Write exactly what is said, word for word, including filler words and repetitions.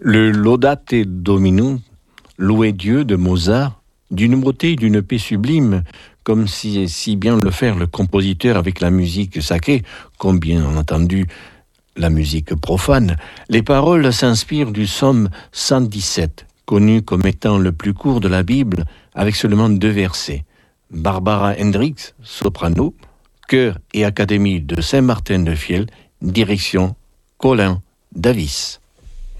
Le Laudate Dominum, louer Dieu de Mozart, d'une beauté et d'une paix sublime, comme si, si bien le faire le compositeur avec la musique sacrée, comme bien entendu la musique profane. Les paroles s'inspirent du psaume cent dix-sept, connu comme étant le plus court de la Bible, avec seulement deux versets. Barbara Hendricks, soprano, chœur et académie de Saint-Martin-de-Fiel, direction Colin Davis.